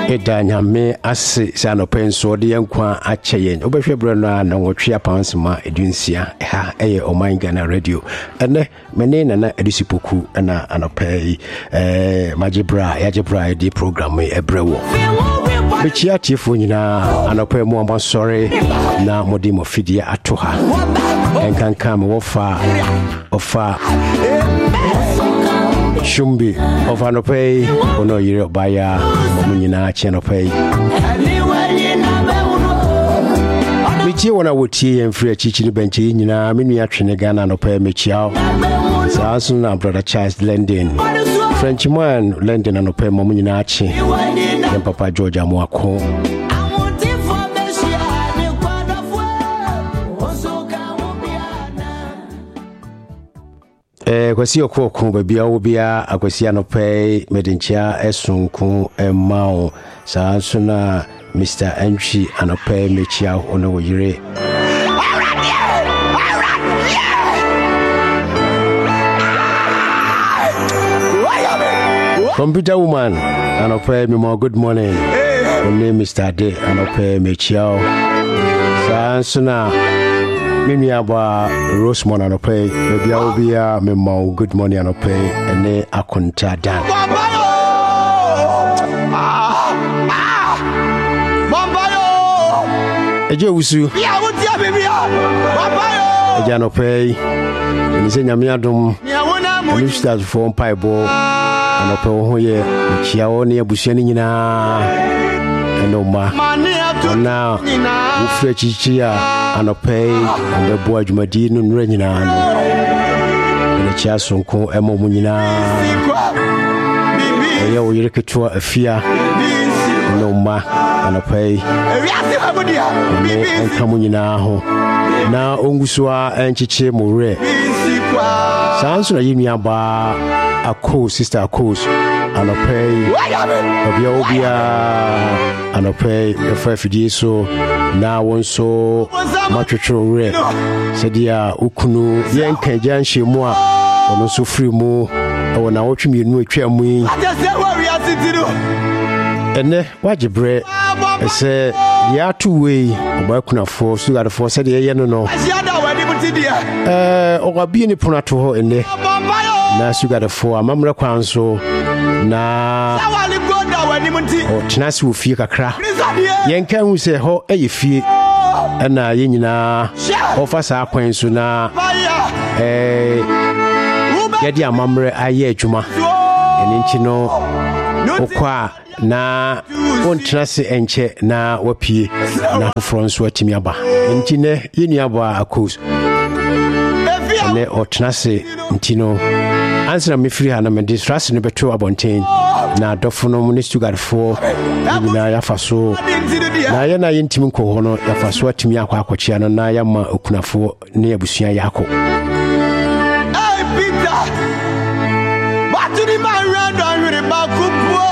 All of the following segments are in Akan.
Edanyame ase sanopen so de yankwa acheyen obehwe bre no na wotwe pounds ma edunsia ha eye Oman Ghana radio ene mene na edisipoku na anopai yajebra di program ebrewo Bichia tifo nyina anopai mu ambasore na modimo fidie atoha enkanka me ofa Shumbi of Anope, Ono Yiro Baya, Munina Chenope. Michi wana wuti and free chichi benchi, Nina, Minia Trinagana, Nope, Michiao, Sasun, and brother Charles Lendin, Frenchman, Lendin, and Ope, Momuninachi, and Papa Georgia Moako. Kwasi okoko bebia obia akwasi anopai medinchia esunku emao saa suna Mr. Entry anopai mechia ono woyire Computer woman anopai me good morning only Mr. Day anopai mechia saa suna Mimi aba Rosemont anope bebia obia memo good morning anope ene akonta dan Eje wusu ya wotia bebia Bambayo Eje anope ni se nyame adom ni stars for paibo anope ho ye chia woni abusua ni nyina eno ma na ufre chichia anopai ande bo adwumadi no nura nyina no chia sonko emo munyina eye wo yire ketua afia no ma anopai enka munyina ho na ongusoa enchiche mure sanso na yimi aba ako sister akos anopai obia anopai efafidie so na wonso matwetwe re sedia ukunu yenka janhye mu a ono so firi mu wona wotwemienu atwa mu yi ene wajebre ese ya tuwe obakunafo sugarfo sedia ye no ogabie ni punato ho ene na sugarfo amamre kwanso na tenasi ofie kakra yenka hu se ho eyefie ana yenyina ofasa akwanso na yadi amamre aye adwuma eni nchi no okwa na ontenase enche na wapie na fronso atimi aba nchi ne yenu aba akos ne otenase nchi no answer me free na me distress ne beto abonten na dofono mu ne sugarfo na yafaso na ye na yintimi nko hono yafaso atimi akwa akochia no na ya ma okunafo ne abusua yako Peter batini man random with ba kupuo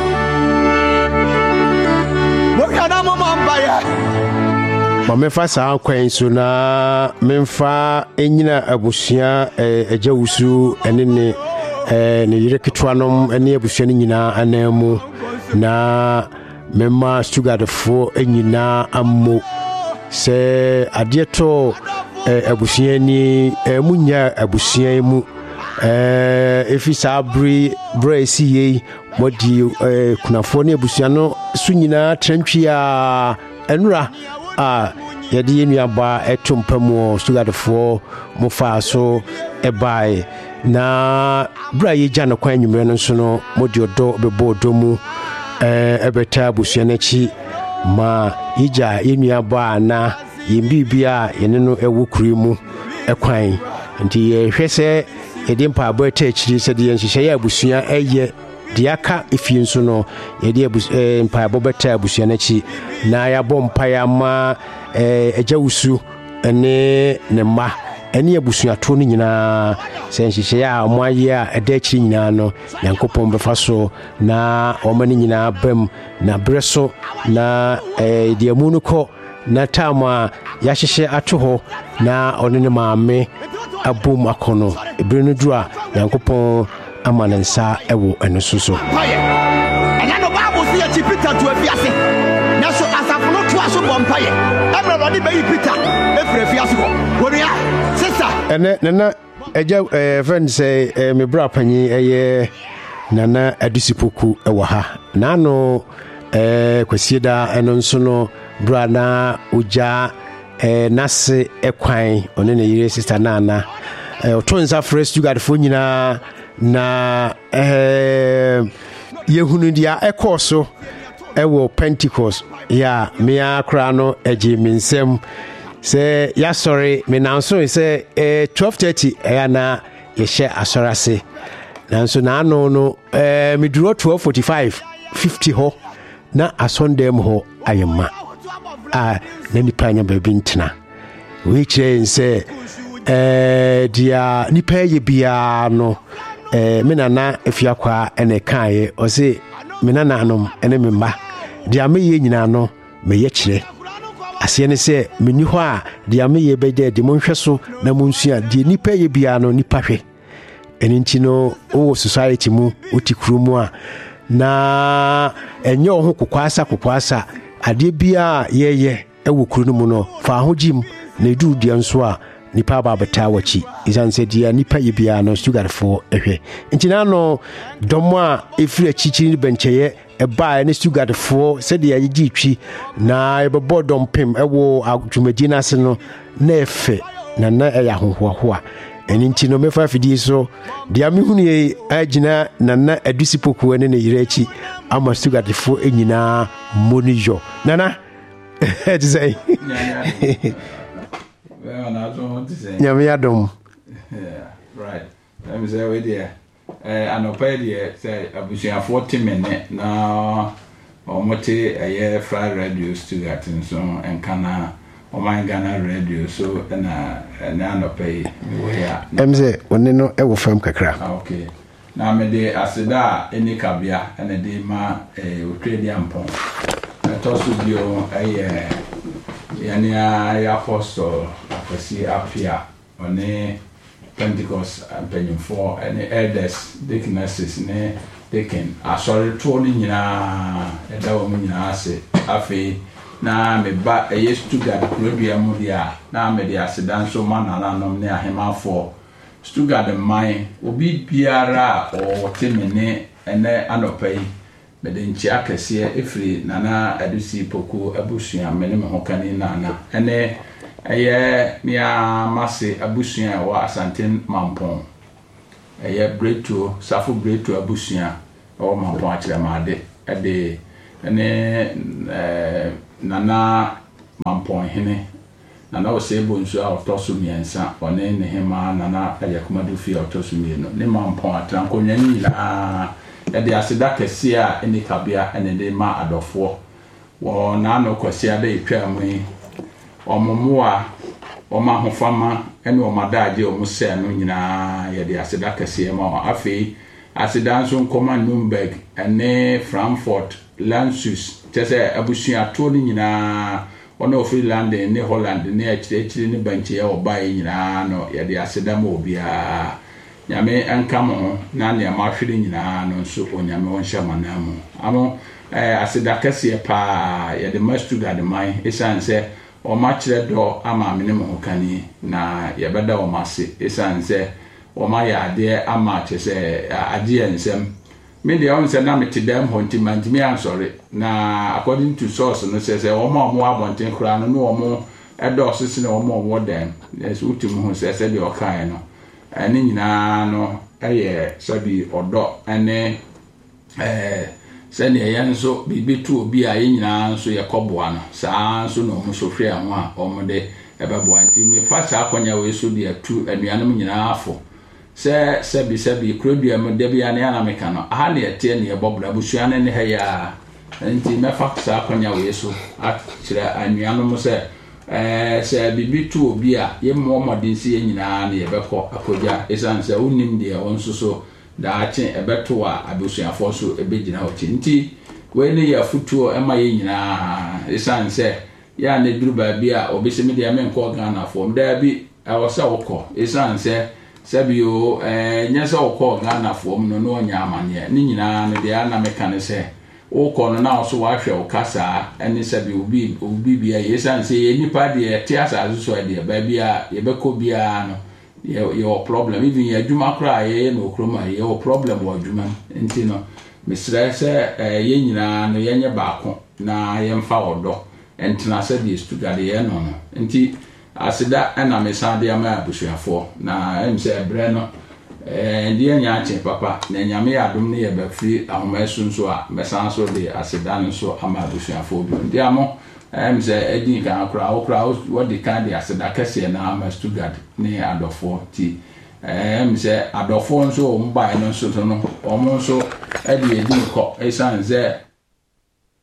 mo kana mo mambaya Mamefa sa kwenso na memfa enyina abusua ejawusu enene ne yire ketwanom ene abusua nyina anamu na memma sugarfo enyina ammo se adieto abusua ni munya abusua mu efisa bresi ye modi kunafo ne abusua no sunyina trantwia enura yadi yenu aba etumpamu sugarfo mufa so ebai na bra ye jana kwa nwumre no so no modi odo bebo domu ebeta busua na chi ma ija yenu aba na yimbibia yene no ewukuri mu ekwan nti ye hwese yedi mpa abo etachiri se de yenhye ya busua eye diaka ifie nso no yedi mpa abo beta busua na chi na ya bompa ya ma ejawusu ene ne ma ene abusua to no nyina senhye ya moaye a edachiri nyina no yankopon befa so na omani nyina bam na breso na diamu ko na tama yahye atoho na onene maame abom akono ebirenu dura yankopon amanensa ewo enosuso si ya Peter to afiase na so asafo no to aso bompaye everybody be Peter efre afiase ko wonia sister ene nana eja friend say me bra panyi eye nana adusipoku ewo ha na no kwasieda eno nso no bra na oja nase ekwan one ne yire sister nana otonza fresh you got for nyina na yehunu dia ekoso ewo Pentecost ya me akra no eje minsem say ya sorry me nanso say 12:30 ya na ye share asorase nanso na no no me duro 12:45 ho na asondem ho ayema na nipa nya baby ntena we kire say dia nipa ye bia no me nana efiakwa ene kaaye o say me nana anom ene me mba dia me ye nyina no me ye kire ase ne se meni ho a dia me ye bede de monhwe so na monsua de nipa ye bia no nipa hwe eni nti no o society mu otikuru mu a na enye ho kokwasa ade bia ye ewo kuru no mu no fa ho jim na edu dia nso a nipa ba beta wachi isan se dia nipa ye bia no sugar for ehwe nti na no domo a efiri achichi bencheye eba ne sugar for se dia ye gitwi na ebebo dompem ewo adwumadi na se no na efe na eya hohoa eni nti no mefa fidi so dia mehunu ye agina na adusipoku ene ne yirachi ama sugar for enyina monijo nana it is a well, I don't want to say. Yeah, right. Let me say, with you. And I'll pay the say, I wish you 40 minutes now. Almost a year fried radios to that and so and can my Ghana radio so and I'll pay. Say, when you know, I will film Kakra. Okay. Now, me de asida any cabia and a day ma Ukrainian pong. I toss with you a yani apostle afasi apia one Pentecost penny for any elders deaconesses ne deacon asori to ni nyina eda wo nyina ase afi na me ba Stuttgart rodua mu dia na me dia sedan so manana nom ne ahemafo Stuttgart man obi biara o temene ene anopai mede nchi akese efri nana adusi poku abusua mene me hokani nana ene eye mia mase abusua wa Asanten Mampon eye breto safu breto abusua o Mampon akiremade ede ene nana Mampon hene nana osebo nso a otoso miensa one ne hema nana ayakomadu fi otoso mieno ne Mampon atrankonya nyila ede asida kese a eni kabia ene de ma adofo wo na no kwase ade etwa mu omomoa omahofama ene omadaje omuse no nyina yede asida kese ma afi asida nso nkoma Nürnberg ene Frankfurt Landshut tese abusua to ni nyina ono Finland ne Holland ne achire ne banche ya obaye nyina no yede asida ma obia nyame ankamo na ne amahwere nyina no nso onyame wonhya manamu amo asida kase pa yede Stuttgart man esanse o ma kire do ama mene mo kani na yebeda o mase esanse o ma ya ade ama chese ade ensem me de on se na metidam honti mantimi ansori na according to source no se o ma mo abonten kura no no mo edo sisi na o mo dem yes utim ho se de o kan no ani nyina no sabi odo ene se ne yanso bibitu obi a nyina nso yekoboa no saa nso no mo sofre ho a omode ebeboa nti me fa saa akonya we so de atu anuanom nyina afo se sebi krodua mo de bia ne ana meka no aha ne ete ne yebobra busua ne ha ya nti me fa saa akonya we so akire anuanom se bibitu obi a yemmo modinsi nyina ne yebekọ akoja esanse unim de wonso so daache ebeto a abusuafo so ebegina hochi nti we ne ya futuo ema ye nyina esanse ya ne duru ba bia obesemi de amenko Ghana fo mda bi awosa wokọ esanse sabio nyesa wokọ Ghana fo no no nya amanye ne nyina ne de ana meka ne se o kono na so wa hwe o kasa ene se bi obi bia yesan se ye nipa de te asazo so de ba bia ye be ko bia no your problem even ye adwuma kra ye no kroma ye o problem wo adwuma enti no mesrɛ sɛ ye nyina no ye nye baako na ye mfa odo entina sɛ de Stuttgart ye no enti asida na mesa de ama abusuafo na em sɛ ebre no ndiye nyaache papa na nyame ya adom ne ye ba firi ahomaso nso a mesan so de aseda no so ama abusuafo bi ndi amo em sɛ edin kan akra wo de kan de aseda kese na ama Stuttgart ne adofo ti em sɛ adofo nso mba no nso no omo nso e de edin kɔ esan sɛ